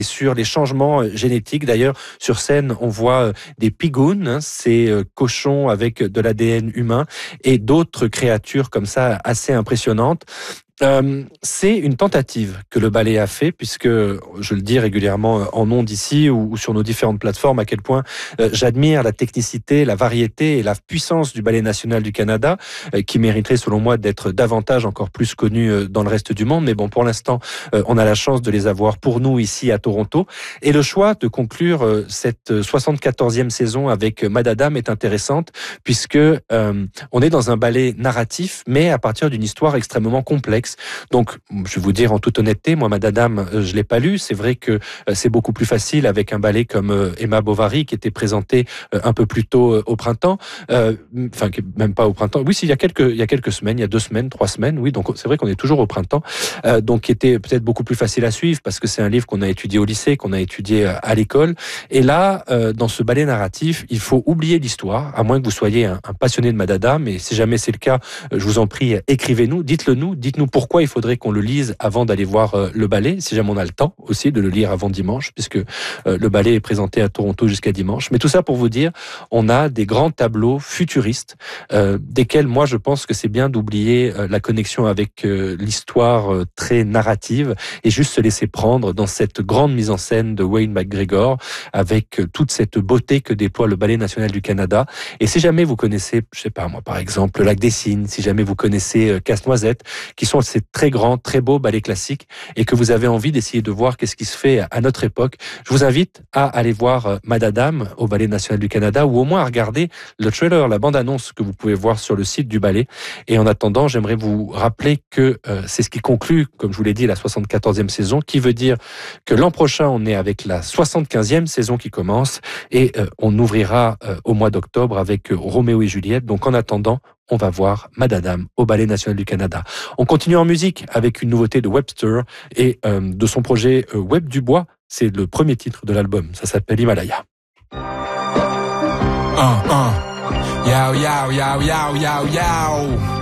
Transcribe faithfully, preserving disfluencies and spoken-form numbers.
sur les changements génétiques. D'ailleurs, sur scène, on voit des pigounes, hein, ces cochons avec de l'A D N humain, et d'autres créatures comme ça assez impressionnantes. Euh, c'est une tentative que le ballet a fait, puisque je le dis régulièrement en ondes ici ou, ou sur nos différentes plateformes, à quel point euh, j'admire la technicité, la variété et la puissance du Ballet national du Canada, euh, qui mériterait selon moi d'être davantage encore plus connu euh, dans le reste du monde. Mais bon, pour l'instant, euh, on a la chance de les avoir pour nous ici à Toronto. Et le choix de conclure euh, cette soixante-quatorzième saison avec Madadam est intéressante, puisque euh, on est dans un ballet narratif, mais à partir d'une histoire extrêmement complexe. Donc, je vais vous dire en toute honnêteté, moi, Madadam, je l'ai pas lu. C'est vrai que c'est beaucoup plus facile avec un ballet comme Emma Bovary, qui était présenté un peu plus tôt au printemps. Euh, enfin, même pas au printemps. Oui, si, il y a quelques, il y a quelques semaines, il y a deux semaines, trois semaines. Oui, donc c'est vrai qu'on est toujours au printemps. Euh, donc, qui était peut-être beaucoup plus facile à suivre parce que c'est un livre qu'on a étudié au lycée, qu'on a étudié à l'école. Et là, euh, dans ce ballet narratif, il faut oublier l'histoire, à moins que vous soyez un, un passionné de Madadam. Et si jamais c'est le cas, je vous en prie, écrivez-nous, dites-le nous, dites-nous pourquoi il faudrait qu'on le lise avant d'aller voir euh, le ballet, si jamais on a le temps aussi de le lire avant dimanche, puisque euh, le ballet est présenté à Toronto jusqu'à dimanche. Mais tout ça pour vous dire, on a des grands tableaux futuristes, euh, desquels moi je pense que c'est bien d'oublier euh, la connexion avec euh, l'histoire euh, très narrative et juste se laisser prendre dans cette grande mise en scène de Wayne McGregor, avec euh, toute cette beauté que déploie le Ballet national du Canada. Et si jamais vous connaissez, je sais pas moi par exemple, le Lac des Cygnes, si jamais vous connaissez euh, Casse-Noisette, qui sont ces très grands, très beaux ballets classiques, et que vous avez envie d'essayer de voir qu'est-ce qui se fait à notre époque, je vous invite à aller voir Madadam au Ballet national du Canada, ou au moins à regarder le trailer, la bande-annonce que vous pouvez voir sur le site du ballet. Et en attendant, j'aimerais vous rappeler que euh, c'est ce qui conclut, comme je vous l'ai dit, la soixante-quatorzième saison, qui veut dire que l'an prochain, on est avec la soixante-quinzième saison qui commence, et euh, on ouvrira euh, au mois d'octobre avec euh, Roméo et Juliette. Donc en attendant, on va voir Madadam au Ballet national du Canada. On continue en musique avec une nouveauté de Webster et euh, de son projet euh, Web du Bois. C'est le premier titre de l'album. Ça s'appelle Himalaya. Uh, uh. Yow, yow, yow, yow, yow, yow.